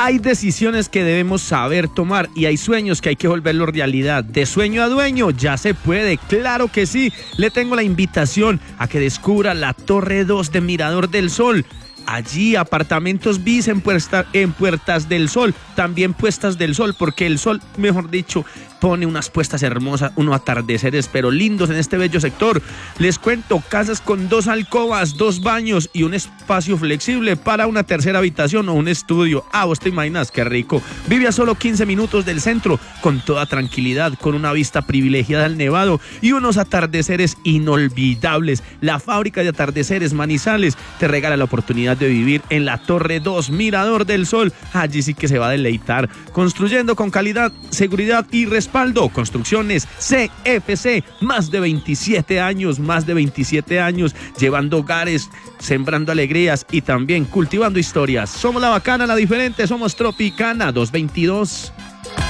Hay decisiones que debemos saber tomar y hay sueños que hay que volverlo realidad. De sueño a dueño, ya se puede, claro que sí. Le tengo la invitación a que descubra la Torre 2 de Mirador del Sol. Allí apartamentos bis en Puertas del Sol, también Puestas del Sol, porque el sol, mejor dicho, pone unas puestas hermosas, unos atardeceres pero lindos en este bello sector. Les cuento, casas con 2 alcobas, 2 baños y un espacio flexible para una tercera habitación o un estudio. Vos te imaginas, qué rico. Vive a solo 15 minutos del centro, con toda tranquilidad, con una vista privilegiada al Nevado y unos atardeceres inolvidables. La fábrica de atardeceres Manizales te regala la oportunidad de vivir en la Torre 2 Mirador del Sol. Allí sí que se va a deleitar, construyendo con calidad, seguridad y respaldo. Construcciones CFC, más de 27 años, llevando hogares, sembrando alegrías y también cultivando historias. Somos la bacana, la diferente, somos Tropicana 222.